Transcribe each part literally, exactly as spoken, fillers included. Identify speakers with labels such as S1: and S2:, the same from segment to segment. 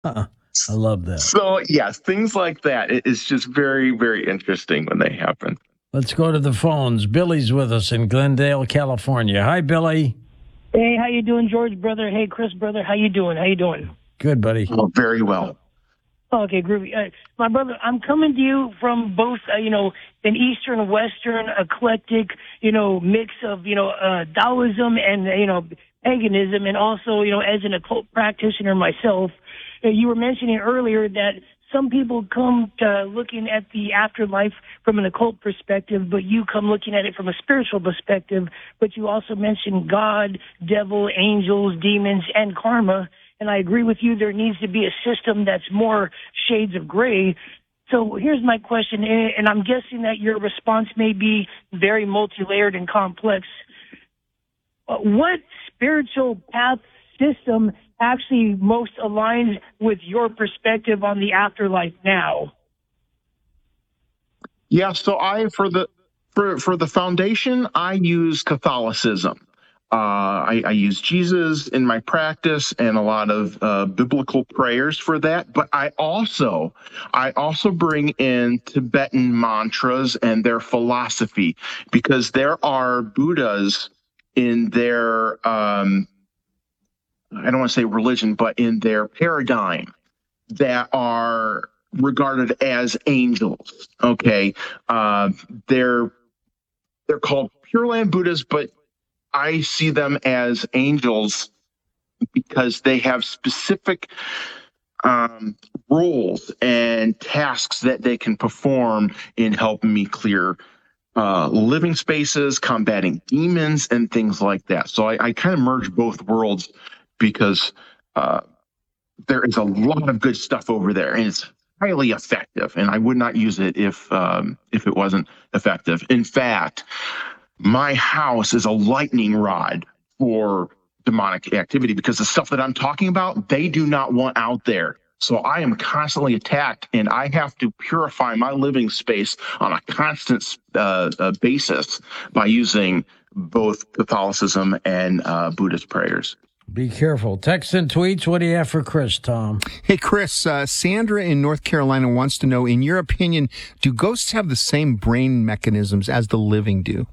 S1: Uh-uh. I love that.
S2: So, yes, things like that. It, it's just very, very interesting when they happen.
S1: Let's go to the phones. Billy's with us in Glendale, California. Hi, Billy.
S3: Hey, how you doing, George, brother? Hey, Chris, brother, how you doing? How you doing?
S1: Good, buddy.
S2: Oh, very well.
S3: Okay, groovy. Uh, my brother, I'm coming to you from both, uh, you know, an Eastern, Western, eclectic, you know, mix of, you know, uh, Taoism and, you know, paganism, and also, you know, as an occult practitioner myself. Uh, you were mentioning earlier that some people come to looking at the afterlife from an occult perspective, but you come looking at it from a spiritual perspective. But you also mentioned God, devil, angels, demons, and karma. And I agree with you. There needs to be a system that's more shades of gray. So here's my question, and I'm guessing that your response may be very multi-layered and complex. What spiritual path system actually most aligns with your perspective on the afterlife now?
S2: Yeah, so I for the for for the foundation, I use Catholicism. Uh, I, I use Jesus in my practice and a lot of uh, biblical prayers for that. But I also I also bring in Tibetan mantras and their philosophy, because there are Buddhas in their um, I don't want to say religion, but in their paradigm that are regarded as angels. Okay, uh, they're they're called Pure Land Buddhas, but I see them as angels because they have specific um, roles and tasks that they can perform in helping me clear uh, living spaces, combating demons, and things like that. So I, I kind of merge both worlds because uh, there is a lot of good stuff over there, and it's highly effective. And I would not use it if um, if it wasn't effective. In fact, my house is a lightning rod for demonic activity, because the stuff that I'm talking about, they do not want out there. So I am constantly attacked, and I have to purify my living space on a constant uh, uh, basis by using both Catholicism and uh, Buddhist prayers.
S1: Be careful. Text and tweets. What do you have for Chris, Tom?
S4: Hey, Chris, uh, Sandra in North Carolina wants to know, in your opinion, do ghosts have the same brain mechanisms as the living do?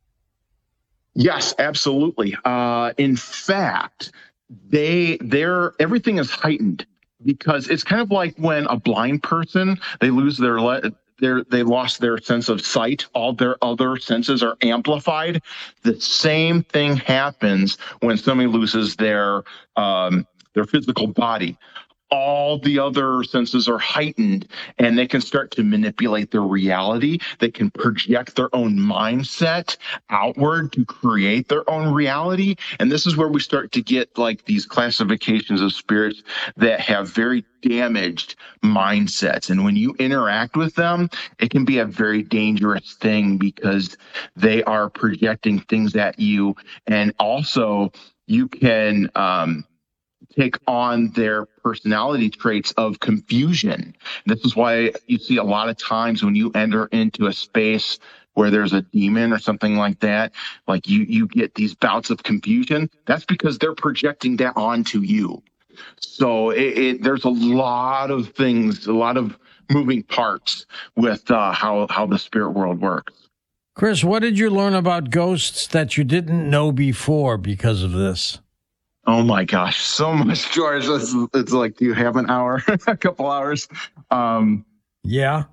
S2: Yes, absolutely. Uh, in fact, they they're everything is heightened, because it's kind of like when a blind person, they lose their le- their they lost their sense of sight. All their other senses are amplified. The same thing happens when somebody loses their um, their physical body. All the other senses are heightened, and they can start to manipulate their reality. They can project their own mindset outward to create their own reality. And this is where we start to get like these classifications of spirits that have very damaged mindsets. And when you interact with them, it can be a very dangerous thing, because they are projecting things at you. And also you can, um, take on their personality traits of confusion. This is why you see a lot of times when you enter into a space where there's a demon or something like that, like you, you get these bouts of confusion. That's because they're projecting that onto you. So it, it, there's a lot of things, a lot of moving parts with uh, how, how the spirit world works.
S1: Chris, what did you learn about ghosts that you didn't know before because of this?
S2: Oh my gosh, so much, George. It's, it's like, do you have an hour, a couple hours? Um,
S1: yeah.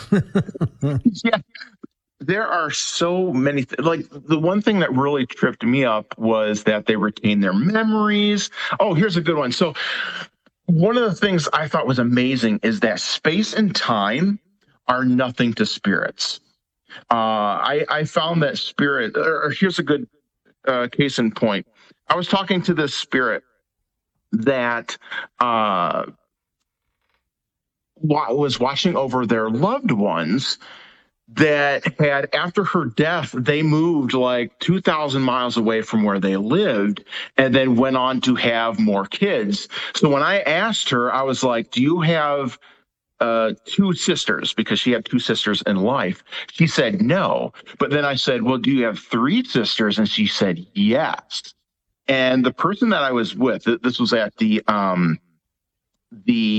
S2: yeah. There are so many. Th- like the one thing that really tripped me up was that they retain their memories. Oh, here's a good one. So one of the things I thought was amazing is that space and time are nothing to spirits. Uh, I, I found that spirit, or, or here's a good uh, case in point. I was talking to this spirit that uh, was watching over their loved ones that had, after her death, they moved like two thousand miles away from where they lived, and then went on to have more kids. So when I asked her, I was like, do you have uh, two sisters? Because she had two sisters in life. She said no. But then I said, well, do you have three sisters? And she said yes. And the person that I was with, this was at the um, the